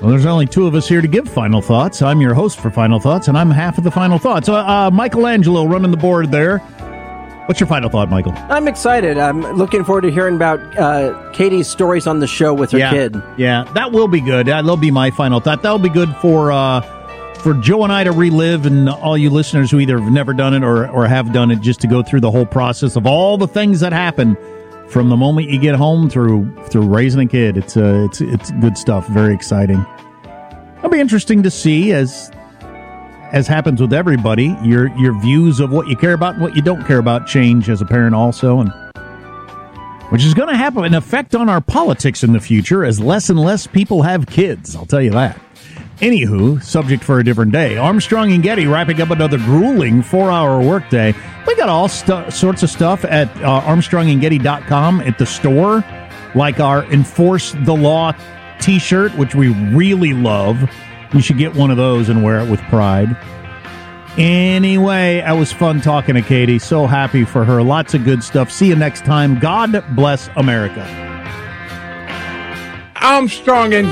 Well, there's only two of us here to give final thoughts. I'm your host for Final Thoughts, and I'm half of the final thoughts. Michelangelo running the board there. What's your final thought, Michael? I'm excited. I'm looking forward to hearing about Katie's stories on the show with her kid. Yeah, that will be good. That'll be my final thought. That'll be good for Joe and I to relive, and all you listeners who either have never done it or have done it, just to go through the whole process of all the things that happen from the moment you get home through raising a kid. It's good stuff. Very exciting. It'll be interesting to see, as happens with everybody, your views of what you care about and what you don't care about change as a parent also, and which is going to have an effect on our politics in the future as less and less people have kids. I'll tell you that. Anywho, subject for a different day. Armstrong and Getty wrapping up another grueling 4-hour workday. We got all sorts of stuff at armstrongandgetty.com at the store, like our Enforce the Law t-shirt, which we really love. You should get one of those and wear it with pride. Anyway, it was fun talking to Katie. So happy for her. Lots of good stuff. See you next time. God bless America. Armstrong and